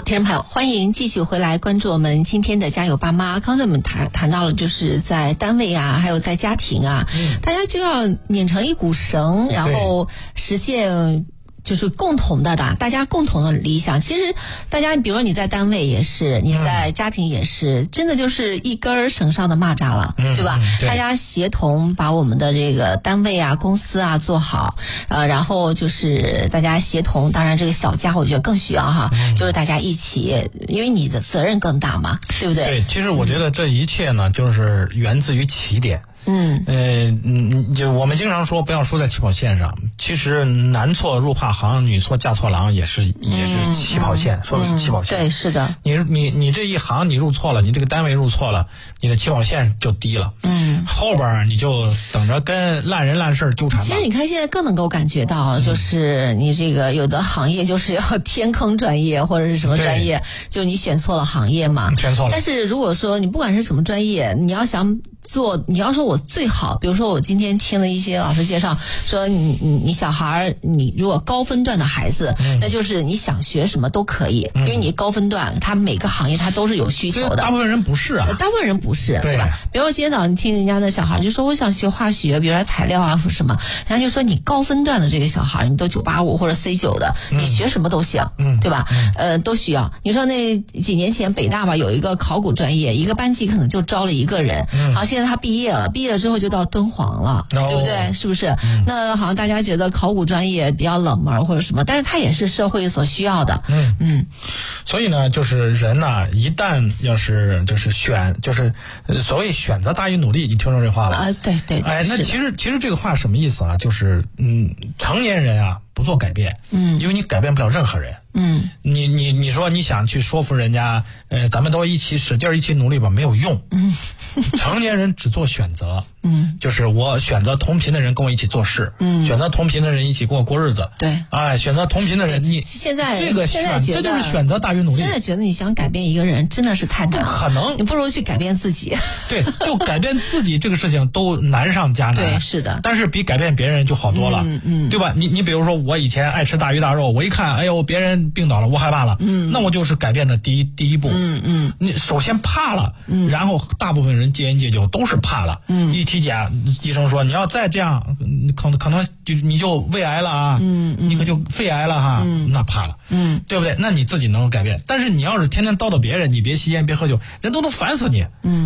听众朋友，欢迎继续回来关注我们今天的加油爸妈。刚才我们谈到了，就是在单位啊，还有在家庭啊，大家就要拧成一股绳，然后实现就是共同的大家共同的理想。其实大家比如说你在单位也是，你在家庭也是，真的就是一根绳上的蚂蚱了，对吧？大家协同把我们的这个单位啊、公司啊做好，然后就是大家协同，当然这个小家我觉得更需要哈，就是大家一起，因为你的责任更大嘛，对不对？ 对，其实我觉得这一切呢，就是源自于起点。就我们经常说不要输在起跑线上，其实男错入怕行，女错嫁错郎也是起跑线，说的是起跑线。 对，是的。 你这一行你入错了，你这个单位入错了，你的起跑线就低了。后边你就等着跟烂人烂事纠缠吧。 其实你看现在更能够感觉到，就是你这个有的行业就是要天坑专业或者是什么专业，就你选错了行业嘛。 选错了。 但是如果说你不管是什么专业，你要想做，你要说我最好，比如说我今天听了一些老师介绍说你小孩，你如果高分段的孩子，那就是你想学什么都可以，因为你高分段他每个行业他都是有需求的。 大部分人不是啊， 大部分人不是，对吧？比如说今天早上听人家的小孩就说我想学化学，比如说材料啊什么，人家就说你高分段的这个小孩，你都985或者 C9的，你学什么都行，对吧？都需要。你说那几年前北大吧有一个考古专业，一个班级可能就招了一个人，好，现在他毕业了之后就到敦煌了，对不对？是不是？那好像大家觉得考古专业比较冷门或者什么，但是它也是社会所需要的。 所以呢，就是人呢，一旦要是就是所谓选择大于努力，你听说这话了？ 对。 哎，那其实这个话什么意思啊？就是成年人啊不做改变，因为你改变不了任何人。你说你想去说服人家，咱们都一起使劲一起努力吧，没有用。成年人只做选择，就是我选择同频的人跟我一起做事，选择同频的人一起跟我过日子。 对， 哎，选择同频的人，你现在这个这就是选择大于努力。 现在觉得你想改变一个人真的是太难了， 不可能， 你不如去改变自己。 对，就改变自己这个事情都难上加难。 对，是的。 但是比改变别人就好多了，对吧？你比如说我以前爱吃大鱼大肉，我一看，哎呦，别人病倒了，我害怕了，那我就是改变的第一步。你首先怕了，然后大部分人戒烟戒酒都是怕了。一体检，医生说你要再这样，可能你就胃癌了啊，你可就肺癌了哈，那怕了，对不对？那你自己能够改变，但是你要是天天叨叨别人，你别吸烟别喝酒，人都能烦死你。